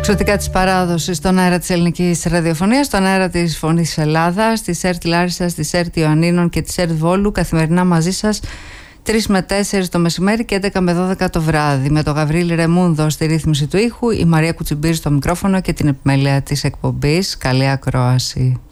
Εξωτικά της παράδοσης στον αέρα της ελληνικής ραδιοφωνίας, στον αέρα της Φωνής Ελλάδας, της ΕΡΤ Λάρισσας, της ΕΡΤ Ιωαννίνων και της ΕΡΤ Βόλου, καθημερινά μαζί σας 3 με 4 το μεσημέρι και 11 με 12 το βράδυ, με τον Γαβρίλη Ρεμούνδο στη ρύθμιση του ήχου, η Μαρία Κουτσιμπήρη στο μικρόφωνο και την επιμέλεια της εκπομπής. Καλή ακρόαση.